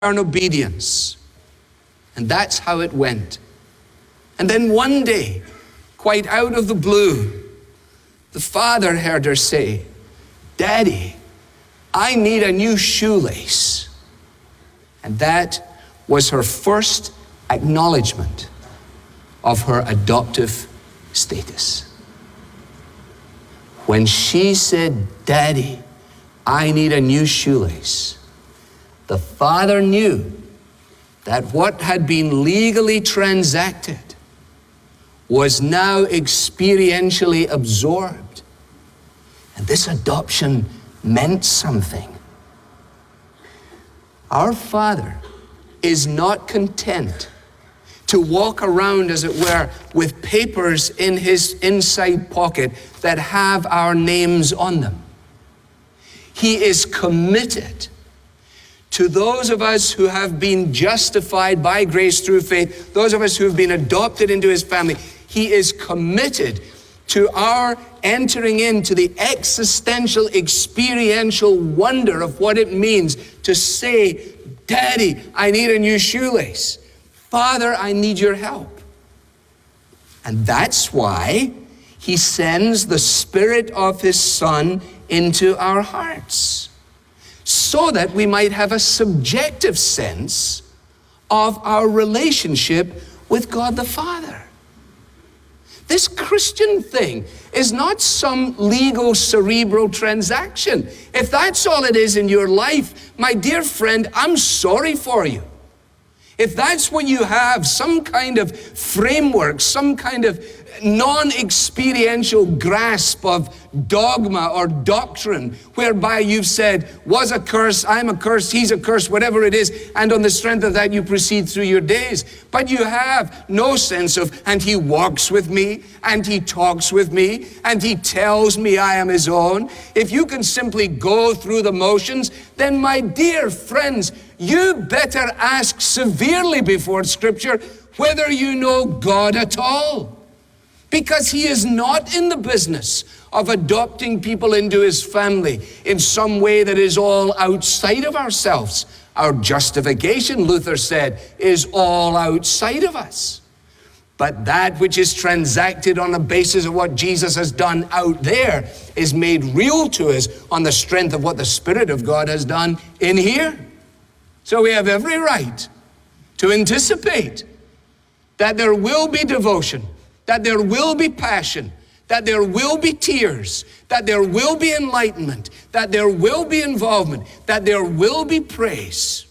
and obedience. And that's how it went. And then one day, quite out of the blue, the father heard her say, "Daddy, I need a new shoelace." And that was her first acknowledgement of her adoptive status. When she said, "Daddy, I need a new shoelace," the father knew that what had been legally transacted was now experientially absorbed. And this adoption meant something. Our Father is not content to walk around, as it were, with papers in his inside pocket that have our names on them. He is committed to those of us who have been justified by grace through faith, those of us who have been adopted into his family. He is committed to our entering into the existential, experiential wonder of what it means to say, "Daddy, I need a new shoelace. Father, I need your help." And that's why he sends the Spirit of his Son into our hearts, so that we might have a subjective sense of our relationship with God the Father. This Christian thing is not some legal cerebral transaction. If that's all it is in your life, my dear friend, I'm sorry for you. If that's what you have, some kind of framework, some kind of non-experiential grasp of dogma or doctrine, whereby you've said, "Was a curse, I'm a curse, he's a curse," whatever it is, and on the strength of that you proceed through your days. But you have no sense of, "And he walks with me, and he talks with me, and he tells me I am his own." If you can simply go through the motions, then my dear friends, you better ask severely before Scripture whether you know God at all. Because he is not in the business of adopting people into his family in some way that is all outside of ourselves. Our justification, Luther said, is all outside of us. But that which is transacted on the basis of what Jesus has done out there is made real to us on the strength of what the Spirit of God has done in here. So we have every right to anticipate that there will be devotion, that there will be passion, that there will be tears, that there will be enlightenment, that there will be involvement, that there will be praise.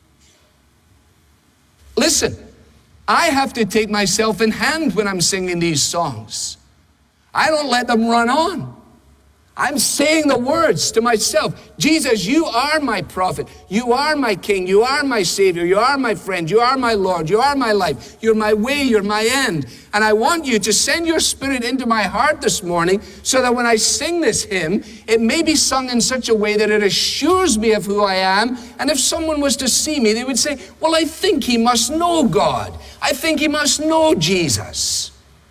Listen, I have to take myself in hand when I'm singing these songs. I don't let them run on. I'm saying the words to myself. Jesus, you are my prophet. You are my king. You are my savior. You are my friend. You are my Lord. You are my life. You're my way. You're my end. And I want you to send your Spirit into my heart this morning so that when I sing this hymn, it may be sung in such a way that it assures me of who I am. And if someone was to see me, they would say, "Well, I think he must know God. I think he must know Jesus."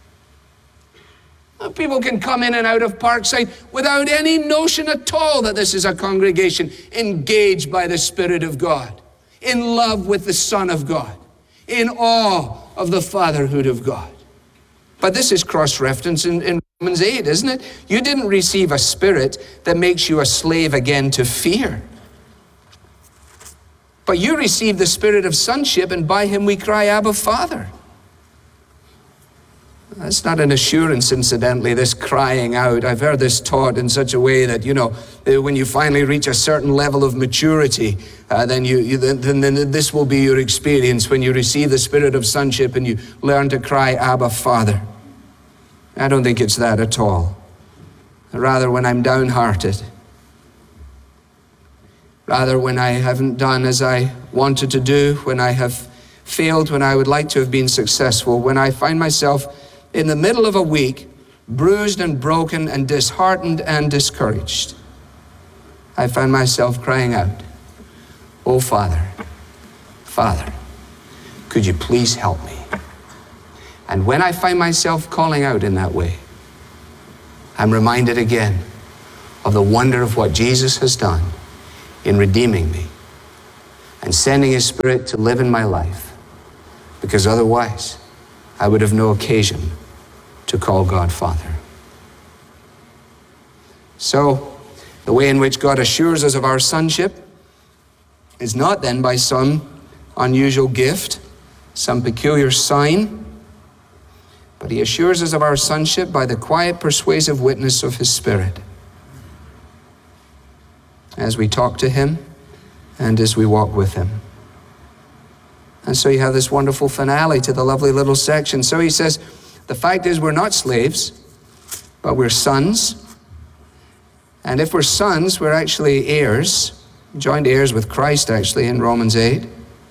People can come in and out of Parkside without any notion at all that this is a congregation engaged by the Spirit of God, in love with the Son of God, in awe of the fatherhood of God. But this is cross-reference in Romans 8, isn't it? You didn't receive a spirit that makes you a slave again to fear. But you received the spirit of sonship, and by him we cry, "Abba, Father." That's not an assurance, incidentally, this crying out. I've heard this taught in such a way that, when you finally reach a certain level of maturity, then this will be your experience when you receive the spirit of sonship and you learn to cry, "Abba, Father." I don't think it's that at all. Rather, when I'm downhearted, rather when I haven't done as I wanted to do, when I have failed, when I would like to have been successful, when I find myself in the middle of a week, bruised and broken and disheartened and discouraged, I find myself crying out, "Oh, Father, Father, could you please help me?" And when I find myself calling out in that way, I'm reminded again of the wonder of what Jesus has done in redeeming me and sending his Spirit to live in my life, because otherwise I would have no occasion to call God Father. So, the way in which God assures us of our sonship is not then by some unusual gift, some peculiar sign, but he assures us of our sonship by the quiet, persuasive witness of his Spirit as we talk to him and as we walk with him. And so you have this wonderful finale to the lovely little section. So he says, the fact is we're not slaves, but we're sons. And if we're sons, we're actually heirs, joint heirs with Christ, actually, in Romans 8.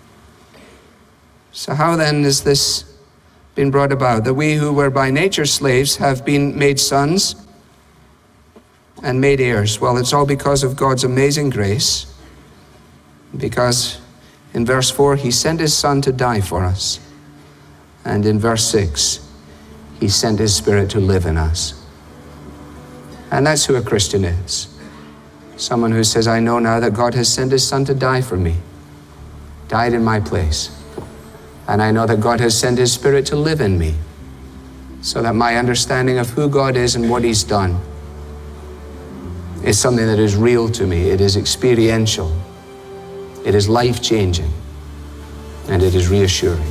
So how then has this been brought about? That we who were by nature slaves have been made sons and made heirs. Well, it's all because of God's amazing grace. Because in verse 4, he sent his Son to die for us. And in verse 6, he sent his Spirit to live in us. And that's who a Christian is. Someone who says, I know now that God has sent his Son to die for me, died in my place. And I know that God has sent his Spirit to live in me, so that my understanding of who God is and what he's done is something that is real to me. It is experiential. It is life-changing. And it is reassuring.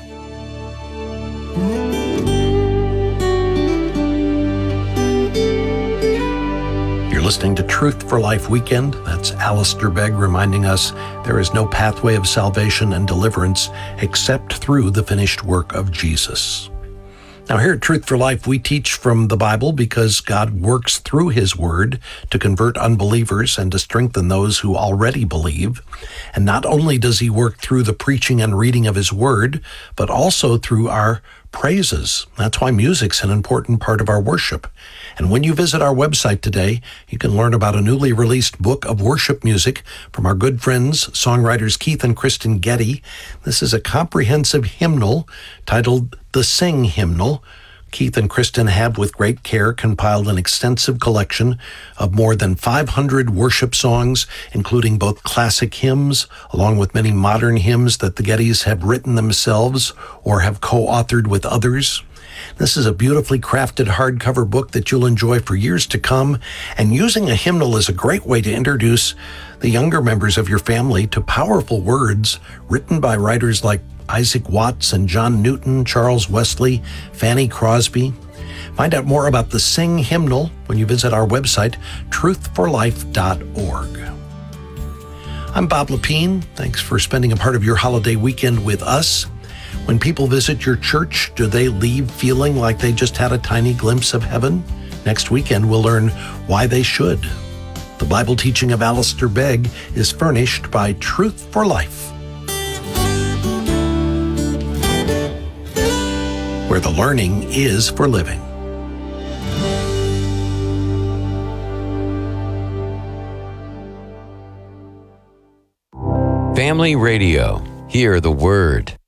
Listening to Truth for Life Weekend. That's Alistair Begg reminding us there is no pathway of salvation and deliverance except through the finished work of Jesus. Now here at Truth for Life, we teach from the Bible because God works through his word to convert unbelievers and to strengthen those who already believe. And not only does he work through the preaching and reading of his word, but also through our praises. That's why music's an important part of our worship. And when you visit our website today, you can learn about a newly released book of worship music from our good friends, songwriters Keith and Kristen Getty. This is a comprehensive hymnal titled The Sing Hymnal. Keith and Kristen have, with great care, compiled an extensive collection of more than 500 worship songs, including both classic hymns, along with many modern hymns that the Gettys have written themselves or have co-authored with others. This is a beautifully crafted hardcover book that you'll enjoy for years to come, and using a hymnal is a great way to introduce the younger members of your family to powerful words written by writers like Isaac Watts and John Newton, Charles Wesley, Fanny Crosby. Find out more about the Sing Hymnal when you visit our website, truthforlife.org. I'm Bob Lepine. Thanks for spending a part of your holiday weekend with us. When people visit your church, do they leave feeling like they just had a tiny glimpse of heaven? Next weekend, we'll learn why they should. The Bible teaching of Alistair Begg is furnished by Truth for Life, where the learning is for living. Family Radio. Hear the word.